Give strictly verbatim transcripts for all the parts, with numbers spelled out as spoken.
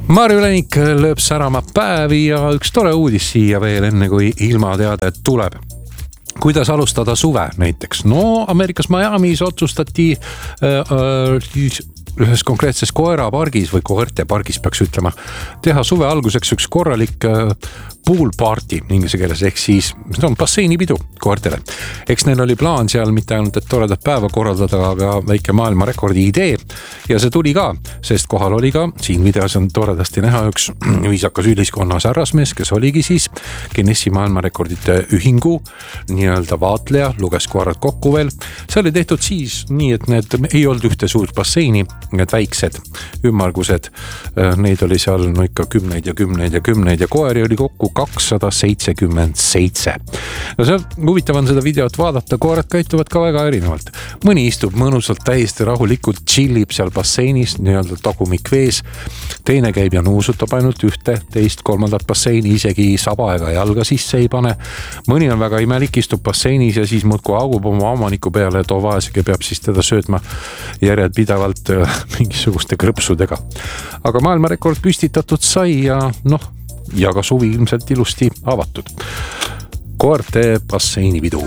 Marju Länik lööb särama päevi ja üks tore uudis siia veel enne kui ilmateade tuleb. Kuidas alustada suve näiteks? No Ameerikas Miami's otsustati äh, äh, ühes konkreetses koerapargis või koertepargis peaks ütlema teha suve alguseks üks korralik äh, pool party inglise keeles ehk siis see on basseinipidu koertele. Eks neil oli plaan seal mitte ainult et toredat päeva korraldada, aga väike maailmarekordi idee ja see tuli ka, sest kohal oli ka, siin videos on toredasti näha üks viisakas üliskonnas härrasmees, kes oligi siis Guinessi maailmarekordite ühingu nii-öelda vaatleja, luges koerad kokku veel. See oli tehtud siis nii, et need ei olnud ühte suurt basseini, need väiksed ümmargused, neid oli seal no ikka kümneid ja kümneid ja kümneid ja koeri oli kokku kakssada seitsekümmend seitse. No see huvitav on seda videot vaadata, koerad käituvad ka väga erinevalt. Mõni istub mõnusalt täiesti rahulikult, chillib seal basseinis, nii-öelda tagumik vees. Teine käib ja nuusutab ainult ühte, teist, kolmandat basseini, isegi saba ega jalga sisse ei pane. Mõni on väga imelik, istub basseinis ja siis muudku augub oma omaniku peale, too vaesegi peab siis teda söödma järjed pidevalt mingisuguste krõpsudega. Aga maailmarekord püstitatud sai ja noh, ja ka suvi ilmselt ilusti avatud. Koerte basseinipidu.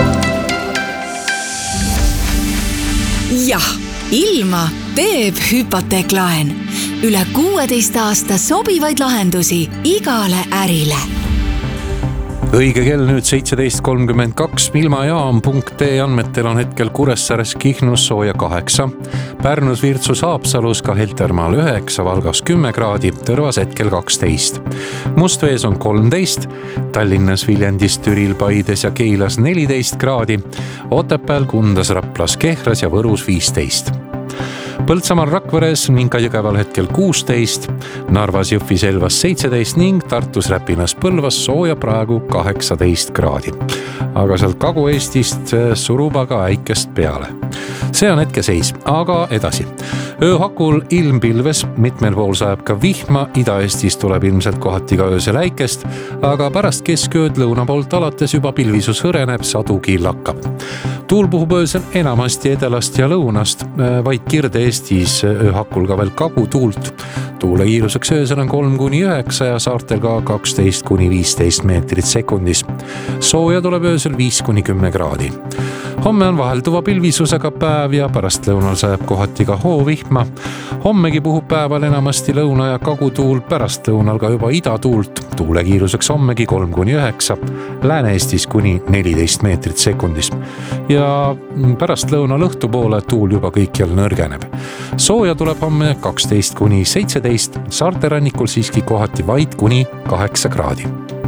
Jah, ilma teeb hüpoteeklaen. Üle kuueteist aasta sobivaid lahendusi igale ärile. Õige kell nüüd seitseteist kolmkümmend kaks, ilmajaam punkt ee andmetel on hetkel Kuressaares Kihnus sooja kaheksa, Pärnus Virtsus Haapsalus ka Heltermaal üheksa, Valgas kümme kraadi, Tõrvas hetkel kaksteist. Mustvees on kolmteist, Tallinnas, Viljandis, Türil, Paides ja Keilas neliteist kraadi, Otepääl, Kundas, Raplas, Kehras ja Võrus viisteist. Põltsamaal Rakveres ning ka Jõgeval hetkel kuusteist, Narvas, Jõhvis, Elvas seitseteist ning Tartus, Räpinas, Põlvas sooja praegu kaheksateist kraadi. Aga sealt Kagu-Eestist surub aga äikest peale. See on hetke seis, aga edasi. Ööhakul ilm pilves, mitmel pool sajab ka vihma, Ida-Eestis tuleb ilmselt kohati ka öösel äikest, aga pärast keskööd lõuna poolt alates juba pilvisus hõreneb, sadugi lakkab. Tuul puhub öösel enamasti edalast ja lõunast, vaid Kirde-Eestis ööhakul ka veel kagutuult. Tuule kiiruseks öösel on kolm kuni üheksa ja saartel ka kaksteist kuni viisteist meetrit sekundis. Sooja tuleb öösel viis kuni kümme kraadi. Homme on vahelduva pilvisusega päev ja pärast lõunal sajab kohati ka hoovihma. Hommegi puhub päeval enamasti lõuna ja kagutuul, pärast lõunal ka juba idatuult. Tuule kiiruseks hommegi kolm kuni üheksa, Lääne-Eestis kuni neliteist meetrit sekundis. Ja pärast lõuna lõhtu poole tuul juba kõikjal nõrgeneb. Sooja tuleb homme kaksteist kuni seitseteist, saarte rannikul siiski kohati vaid kuni kaheksa kraadi.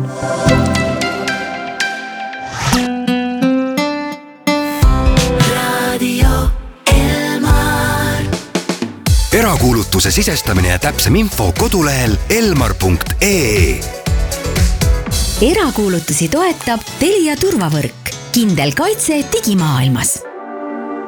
Erakuulutuse sisestamine ja täpsem info kodulehel elmar punkt ee. Erakuulutusi toetab Telia turvavõrk. Kindel kaitse digimaailmas.